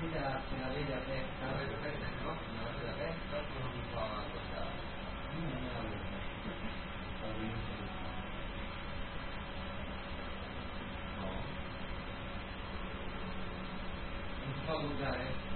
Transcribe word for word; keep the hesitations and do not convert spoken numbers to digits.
guida se la vede aperta, la vede aperta, no? Se la vede aperta non mi fa guardare. non me la vedo. No. Non si fa guardare?